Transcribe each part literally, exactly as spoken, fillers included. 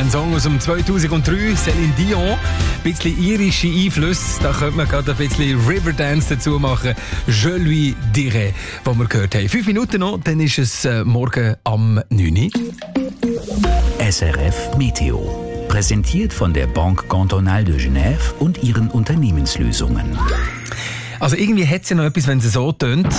Ein Song aus dem zweitausenddrei, Céline Dion. Ein bisschen irische Einflüsse, da könnte man gerade ein bisschen Riverdance dazu machen. Je lui dirai, was wir gehört haben. Fünf Minuten noch, dann ist es äh, morgen am neun Uhr. S R F Meteo. Präsentiert von der Banque Cantonale de Genève und ihren Unternehmenslösungen. Also irgendwie hat es ja noch etwas, wenn es so tönt.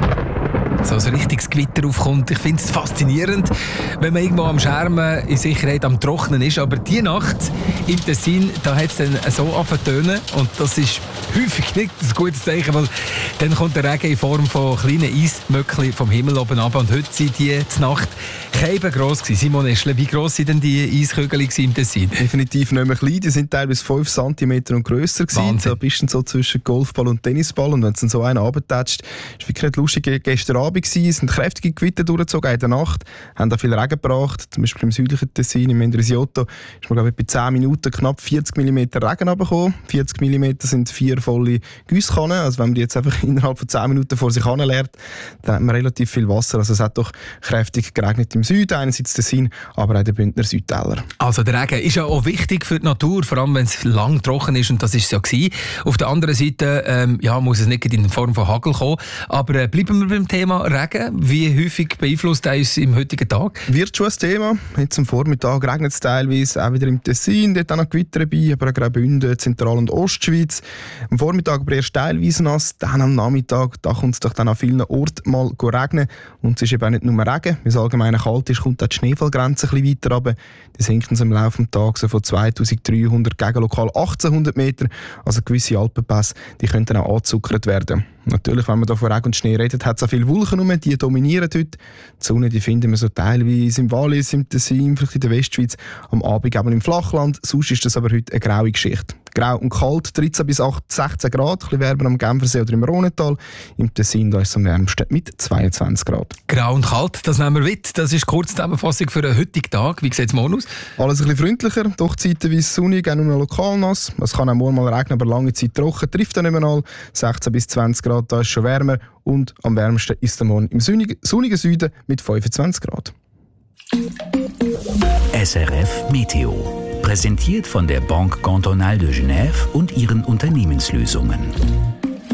So ein richtiges Gewitter aufkommt. Ich finde es faszinierend, wenn man irgendwo am Schermen in Sicherheit am Trocknen ist. Aber die Nacht im Tessin, da hat es dann so angefangen. Und das ist häufig nicht ein gutes Zeichen, weil dann kommt der Regen in Form von kleinen Eismöckchen vom Himmel oben runter. Und heute sind die zur Nacht keiben gross gewesen. Simon Eschle, wie gross waren denn die Eiskügel im Tessin? Definitiv nicht mehr klein. Die sind teilweise fünf Zentimeter und grösser gewesen. Da bist du so zwischen Golfball und Tennisball. Und wenn es dann so einen runtertätscht, ist wirklich nicht lustig. Gestern Abend gewesen, es sind kräftige Gewitter durchgezogen in der Nacht, haben da viel Regen gebracht. Zum Beispiel im südlichen Tessin, im Mendrisiotto, ist man glaube ich bei zehn Minuten knapp vierzig Millimeter Regen runtergekommen. vierzig Millimeter sind vier volle Gusskannen. Also wenn man die jetzt einfach innerhalb von zehn Minuten vor sich hin lernt, dann hat man relativ viel Wasser. Also es hat doch kräftig geregnet im Süden, einerseits Tessin, aber auch der Bündner Südtäler. Also der Regen ist ja auch wichtig für die Natur, vor allem wenn es lang trocken ist, und das ist es ja gewesen. Auf der anderen Seite ähm, ja, muss es nicht in Form von Hagel kommen. Aber äh, bleiben wir beim Thema Regen. Wie häufig beeinflusst er uns im heutigen Tag? Wird schon ein Thema. Jetzt am Vormittag regnet es teilweise, auch wieder im Tessin, dort auch noch Gewitter dabei, aber auch Graubünden, Zentral- und Ostschweiz. Am Vormittag aber erst teilweise nass, dann am Nachmittag, da kommt es doch dann an vielen Orten mal regnen. Und es ist eben auch nicht nur Regen, weil es allgemein kalt ist, kommt auch die Schneefallgrenze ein bisschen weiter runter. Die sinken im Laufe des Tages so von zweitausenddreihundert gegen lokal achtzehnhundert Meter. Also gewisse Alpenpässe, die können dann auch angezuckert werden. Natürlich, wenn man da von Regen und Schnee redet, hat es auch viele Wolken rum, die dominieren heute. Die Sonne, die finden wir so teilweise im Wallis, im Tessin, vielleicht in der Westschweiz, am Abend eben im Flachland. Sonst ist das aber heute eine graue Geschichte. Grau und kalt, dreizehn bis sechzehn Grad, ein bisschen wärmer am Genfersee oder im Rhonetal. Im Tessin da ist es am wärmsten mit zweiundzwanzig Grad. Grau und kalt, das nehmen wir mit. Das ist die Kurzzusammenfassung für den heutigen Tag. Wie sieht es morgen aus? Alles ein bisschen freundlicher, doch zeitweise sonnig, auch nur lokal nass. Es kann auch morgen mal regnen, aber lange Zeit trocken. Trifft dann nicht mehr all. sechzehn bis zwanzig Grad, da ist schon wärmer. Und am wärmsten ist der morgen im sonnigen, sonnigen Süden mit fünfundzwanzig Grad. S R F Meteo. Präsentiert von der Banque Cantonale de Genève und ihren Unternehmenslösungen.